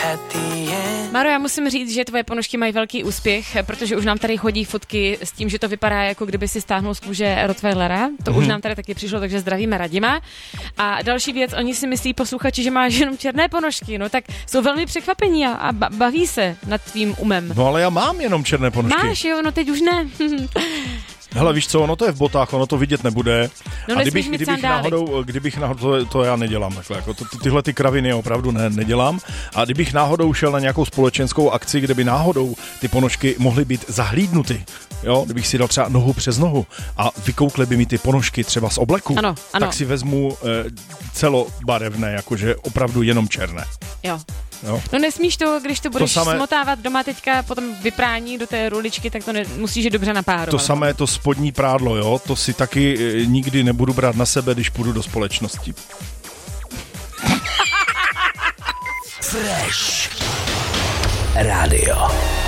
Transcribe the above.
Máro, já musím říct, že tvoje ponožky mají velký úspěch, protože už nám tady chodí fotky s tím, že to vypadá, jako kdyby si stáhnul z kůže Rottweilera. To už nám tady taky přišlo, takže zdravíme Radima. A další věc, oni si myslí posluchači, že máš jenom černé ponožky, no tak jsou velmi překvapení a baví se nad tvým umem. No ale já mám jenom černé ponožky. Máš, jo, no teď už ne. Hele, víš co, ono to je v botách, ono to vidět nebude. No, a kdybych náhodou, to já nedělám takhle, jako tyhle ty kraviny opravdu nedělám. A kdybych náhodou šel na nějakou společenskou akci, kde by náhodou ty ponožky mohly být zahlídnuty, jo, kdybych si dal třeba nohu přes nohu a vykoukly by mi ty ponožky třeba z obleku, ano. tak si vezmu celobarevné, jakože opravdu jenom černé. Jo. Jo. No nesmíš to, když to budeš smotávat doma teďka potom vyprání do té ruličky, tak to musíš je dobře napárovat. To samé to spodní prádlo, jo, to si taky nikdy nebudu brát na sebe, když půjdu do společnosti. Fresh Radio.